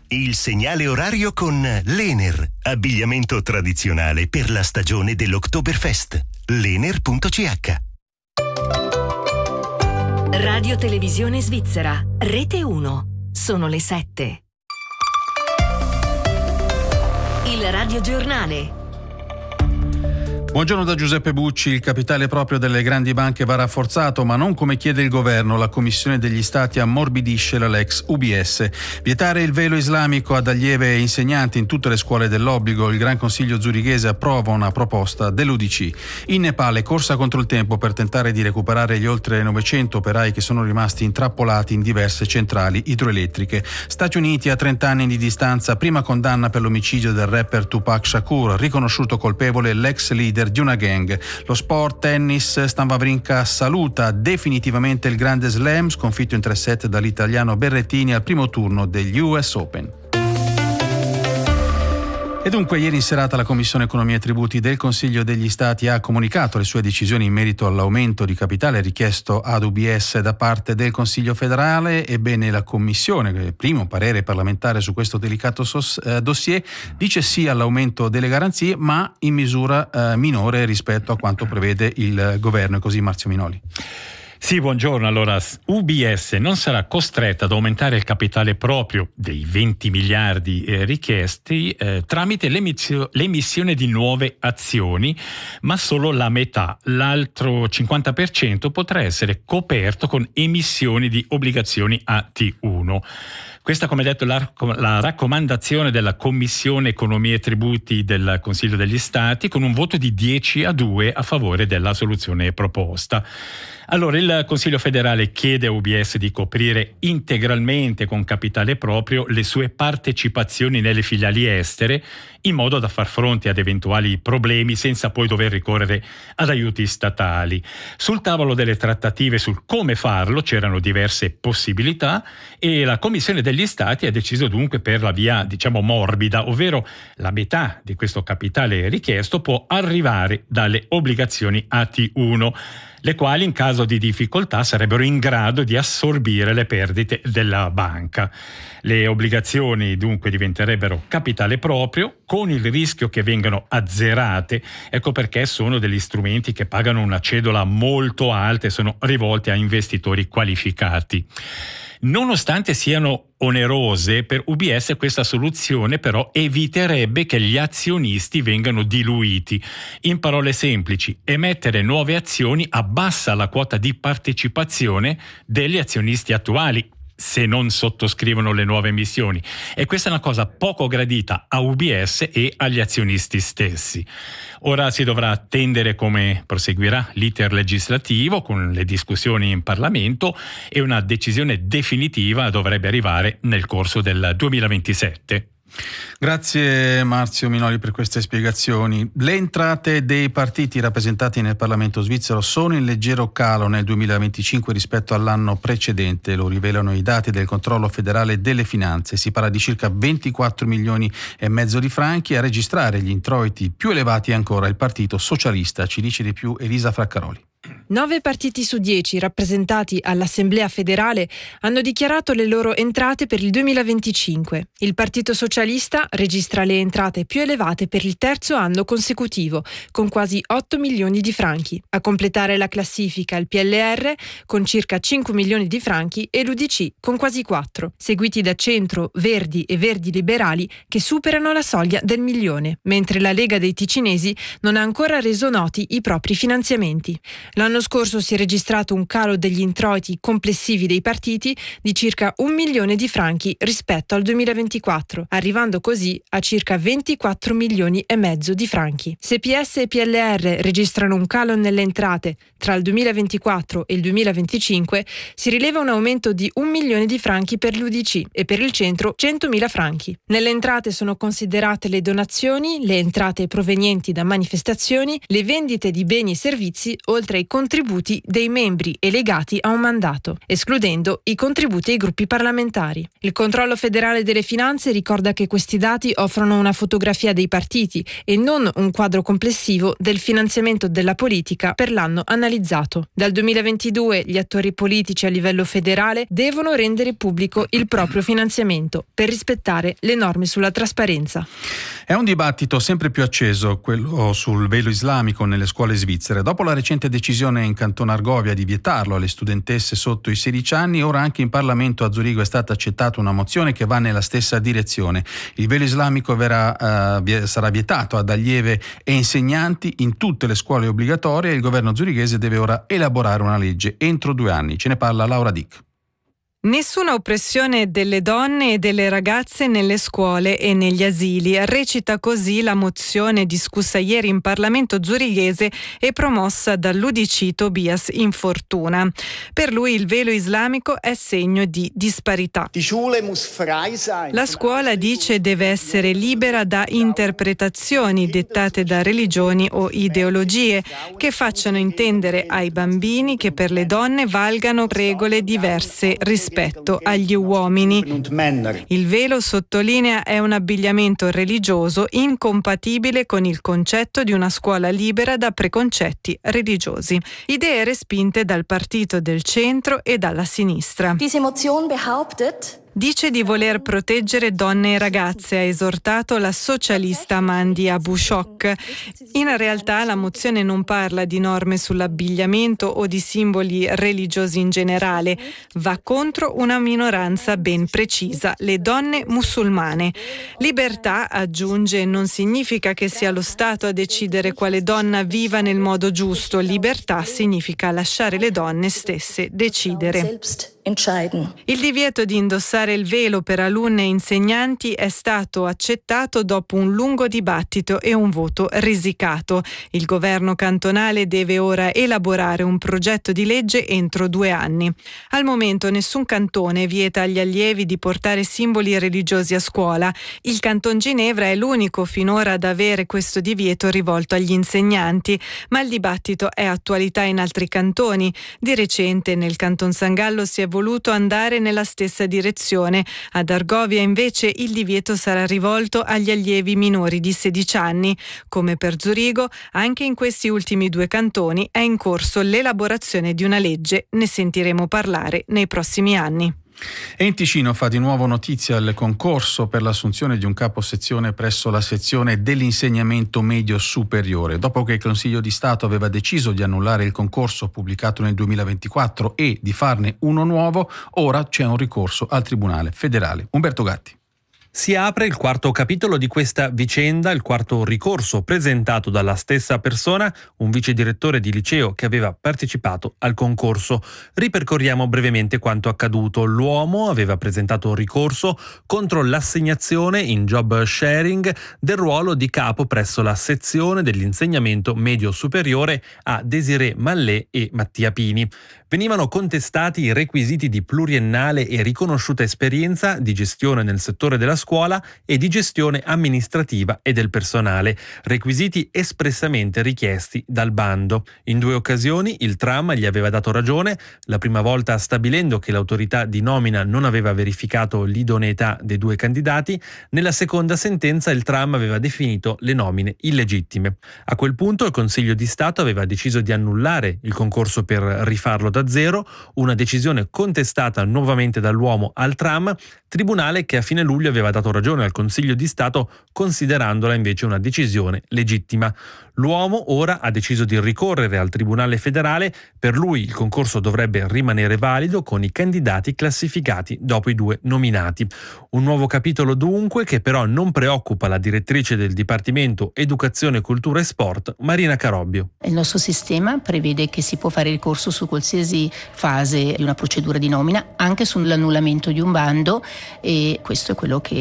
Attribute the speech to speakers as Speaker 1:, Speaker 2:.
Speaker 1: Il segnale orario con l'Ener, abbigliamento tradizionale per la stagione dell'Oktoberfest. L'Ener.ch.
Speaker 2: Radio Televisione Svizzera, Rete 1. Sono le 7. Il radiogiornale.
Speaker 3: Buongiorno da Giuseppe Bucci. Il capitale proprio delle grandi banche va rafforzato, ma non come chiede il governo. La Commissione degli Stati ammorbidisce la Lex UBS. Vietare il velo islamico ad allievi e insegnanti in tutte le scuole dell'obbligo. Il Gran Consiglio zurichese approva una proposta dell'UDC. In Nepale, corsa contro il tempo per tentare di recuperare gli oltre 900 operai che sono rimasti intrappolati in diverse centrali idroelettriche. Stati Uniti, a 30 anni di distanza, prima condanna per l'omicidio del rapper Tupac Shakur, riconosciuto colpevole l'ex leader di una gang. Lo sport, tennis, Stan Wawrinka saluta definitivamente il Grande Slam, sconfitto in 3-7 dall'italiano Berrettini al primo turno degli US Open. E dunque ieri in serata la Commissione Economia e Tributi del Consiglio degli Stati ha comunicato le sue decisioni in merito all'aumento di capitale richiesto ad UBS da parte del Consiglio federale. Ebbene, la Commissione, primo parere parlamentare su questo delicato dossier, dice sì all'aumento delle garanzie, ma in misura minore rispetto a quanto prevede il governo. E così Marzio Minoli.
Speaker 4: Sì, buongiorno. Allora, UBS non sarà costretta ad aumentare il capitale proprio dei 20 miliardi richiesti tramite l'emissione di nuove azioni, ma solo la metà. L'altro 50% potrà essere coperto con emissioni di obbligazioni AT1. Questa, come detto, la raccomandazione della Commissione Economia e Tributi del Consiglio degli Stati, con un voto di 10-2 a favore della soluzione proposta. Allora, il Consiglio federale chiede a UBS di coprire integralmente con capitale proprio le sue partecipazioni nelle filiali estere, in modo da far fronte ad eventuali problemi senza poi dover ricorrere ad aiuti statali. Sul tavolo delle trattative sul come farlo c'erano diverse possibilità e la Commissione degli Stati ha deciso dunque per la via, morbida, ovvero la metà di questo capitale richiesto può arrivare dalle obbligazioni AT1, le quali in caso di difficoltà sarebbero in grado di assorbire le perdite della banca. Le obbligazioni dunque diventerebbero capitale proprio, con il rischio che vengano azzerate. Ecco perché sono degli strumenti che pagano una cedola molto alta e sono rivolti a investitori qualificati. Nonostante siano onerose, per UBS questa soluzione però eviterebbe che gli azionisti vengano diluiti. In parole semplici, emettere nuove azioni abbassa la quota di partecipazione degli azionisti attuali, se non sottoscrivono le nuove emissioni, e questa è una cosa poco gradita a UBS e agli azionisti stessi. Ora si dovrà attendere come proseguirà l'iter legislativo con le discussioni in Parlamento e una decisione definitiva dovrebbe arrivare nel corso del 2027.
Speaker 3: Grazie Marzio Minoli per queste spiegazioni. Le entrate dei partiti rappresentati nel Parlamento svizzero sono in leggero calo nel 2025 rispetto all'anno precedente, lo rivelano i dati del controllo federale delle finanze. Si parla di circa 24 milioni e mezzo di franchi. A registrare gli introiti più elevati è ancora il Partito Socialista. Ci dice di più Elisa Fraccaroli.
Speaker 5: 9 partiti su 10 rappresentati all'Assemblea federale hanno dichiarato le loro entrate per il 2025. Il Partito Socialista registra le entrate più elevate per il terzo anno consecutivo, con quasi 8 milioni di franchi. A completare la classifica il PLR con circa 5 milioni di franchi e l'UDC con quasi 4, seguiti da Centro, Verdi e Verdi Liberali che superano la soglia del milione, mentre la Lega dei Ticinesi non ha ancora reso noti i propri finanziamenti. L'anno scorso si è registrato un calo degli introiti complessivi dei partiti di circa 1 milione di franchi rispetto al 2024, arrivando così a circa 24 milioni e mezzo di franchi. Se PS e PLR registrano un calo nelle entrate tra il 2024 e il 2025, si rileva un aumento di 1 milione di franchi per l'UDC e per il centro 100.000 franchi. Nelle entrate sono considerate le donazioni, le entrate provenienti da manifestazioni, le vendite di beni e servizi, oltre ai contributi contributi dei membri e legati a un mandato, escludendo i contributi ai gruppi parlamentari. Il controllo federale delle finanze ricorda che questi dati offrono una fotografia dei partiti e non un quadro complessivo del finanziamento della politica per l'anno analizzato. Dal 2022 gli attori politici a livello federale devono rendere pubblico il proprio finanziamento per rispettare le norme sulla trasparenza.
Speaker 3: È un dibattito sempre più acceso quello sul velo islamico nelle scuole svizzere. Dopo la recente decisione in Canton Argovia di vietarlo alle studentesse sotto i 16 anni, ora anche in Parlamento a Zurigo è stata accettata una mozione che va nella stessa direzione. Il velo islamico sarà vietato ad allieve e insegnanti in tutte le scuole obbligatorie e il governo zurighese deve ora elaborare una legge entro 2 anni. Ce ne parla Laura Dick.
Speaker 6: Nessuna oppressione delle donne e delle ragazze nelle scuole e negli asili. Recita così la mozione discussa ieri in Parlamento zurighese e promossa dall'UDC Tobias Infortuna. Per lui il velo islamico è segno di disparità. La scuola, dice, deve essere libera da interpretazioni dettate da religioni o ideologie che facciano intendere ai bambini che per le donne valgano regole diverse rispetto agli uomini. Il velo, sottolinea, è un abbigliamento religioso incompatibile con il concetto di una scuola libera da preconcetti religiosi. Idee respinte dal partito del centro e dalla sinistra. Dice di voler proteggere donne e ragazze, ha esortato la socialista Mandi Abushok. In realtà la mozione non parla di norme sull'abbigliamento o di simboli religiosi in generale, va contro una minoranza ben precisa, le donne musulmane. Libertà, aggiunge, non significa che sia lo Stato a decidere quale donna viva nel modo giusto, libertà significa lasciare le donne stesse decidere. Il divieto di indossare il velo per alunne e insegnanti è stato accettato dopo un lungo dibattito e un voto risicato. Il governo cantonale deve ora elaborare un progetto di legge entro 2 anni. Al momento nessun cantone vieta agli allievi di portare simboli religiosi a scuola. Il Canton Ginevra è l'unico finora ad avere questo divieto rivolto agli insegnanti, ma il dibattito è attualità in altri cantoni. Di recente nel Canton San Gallo si è voluto andare nella stessa direzione. Ad Argovia invece il divieto sarà rivolto agli allievi minori di 16 anni. Come per Zurigo, anche in questi ultimi 2 cantoni è in corso l'elaborazione di una legge. Ne sentiremo parlare nei prossimi anni.
Speaker 3: E in Ticino fa di nuovo notizia il concorso per l'assunzione di un capo sezione presso la sezione dell'insegnamento medio superiore. Dopo che il Consiglio di Stato aveva deciso di annullare il concorso pubblicato nel 2024 e di farne uno nuovo, ora c'è un ricorso al Tribunale federale. Umberto Gatti.
Speaker 7: Si apre il 4° capitolo di questa vicenda, il 4° ricorso presentato dalla stessa persona, un vice direttore di liceo che aveva partecipato al concorso. Ripercorriamo brevemente quanto accaduto. L'uomo aveva presentato un ricorso contro l'assegnazione in job sharing del ruolo di capo presso la sezione dell'insegnamento medio superiore a Desirée Mallet e Mattia Pini. Venivano contestati i requisiti di pluriennale e riconosciuta esperienza di gestione nel settore della scuola e di gestione amministrativa e del personale, requisiti espressamente richiesti dal bando. In 2 occasioni il TRAM gli aveva dato ragione, la prima volta stabilendo che l'autorità di nomina non aveva verificato l'idoneità dei 2 candidati, nella seconda sentenza il TRAM aveva definito le nomine illegittime. A quel punto il Consiglio di Stato aveva deciso di annullare il concorso per rifarlo da zero, una decisione contestata nuovamente dall'uomo al TRAM, tribunale che a fine luglio aveva dato ragione al Consiglio di Stato considerandola invece una decisione legittima. L'uomo ora ha deciso di ricorrere al Tribunale federale, per lui il concorso dovrebbe rimanere valido con i candidati classificati dopo i 2 nominati. Un nuovo capitolo dunque che però non preoccupa la direttrice del Dipartimento Educazione, Cultura e Sport, Marina Carobbio.
Speaker 8: Il nostro sistema prevede che si può fare ricorso su qualsiasi fase di una procedura di nomina, anche sull'annullamento di un bando, e questo è quello che